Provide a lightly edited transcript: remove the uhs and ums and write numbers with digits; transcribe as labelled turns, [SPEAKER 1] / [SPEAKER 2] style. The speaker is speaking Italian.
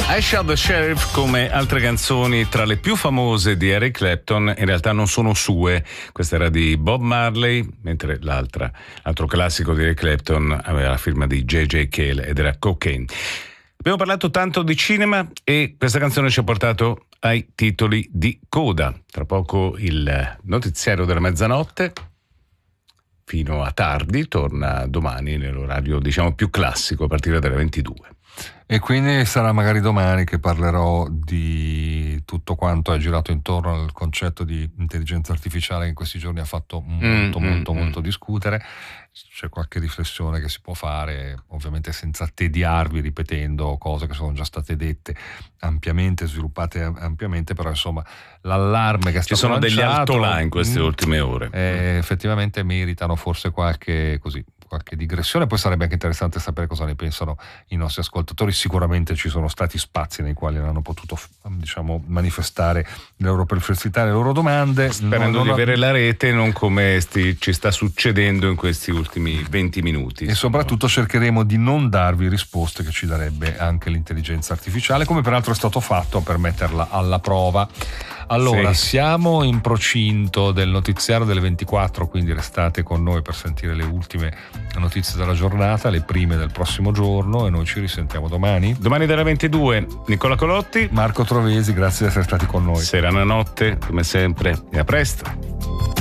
[SPEAKER 1] I Shot the Sheriff, come altre canzoni tra le più famose di Eric Clapton, in realtà non sono sue. Questa era di Bob Marley, mentre l'altro classico di Eric Clapton aveva la firma di J.J. Cale ed era Cocaine. Abbiamo parlato tanto di cinema e questa canzone ci ha portato ai titoli di coda. Tra poco il notiziario della mezzanotte, fino a tardi, torna domani nell'orario diciamo più classico a partire dalle 22.
[SPEAKER 2] E quindi sarà magari domani che parlerò di tutto quanto è girato intorno al concetto di intelligenza artificiale che in questi giorni ha fatto molto discutere. C'è qualche riflessione che si può fare, ovviamente senza tediarvi ripetendo cose che sono già state dette ampiamente, sviluppate ampiamente, però insomma l'allarme che è stato
[SPEAKER 1] ci sono
[SPEAKER 2] lanciato,
[SPEAKER 1] degli altolà in queste ultime ore,
[SPEAKER 2] effettivamente meritano forse qualche digressione. Poi sarebbe anche interessante sapere cosa ne pensano i nostri ascoltatori. Sicuramente ci sono stati spazi nei quali hanno potuto manifestare le loro perplessità, le loro domande,
[SPEAKER 1] sperando di avere la rete, non come ci sta succedendo in questi ultimi 20 minuti.
[SPEAKER 2] E soprattutto cercheremo di non darvi risposte che ci darebbe anche l'intelligenza artificiale, come peraltro è stato fatto per metterla alla prova. Allora, siamo in procinto del notiziario delle 24, quindi restate con noi per sentire le ultime notizie della giornata, le prime del prossimo giorno, e noi ci risentiamo domani.
[SPEAKER 1] Domani dalle 22, Nicola Colotti,
[SPEAKER 2] Marco Trovesi, grazie di essere stati con noi.
[SPEAKER 1] Serena notte, come sempre, e a presto.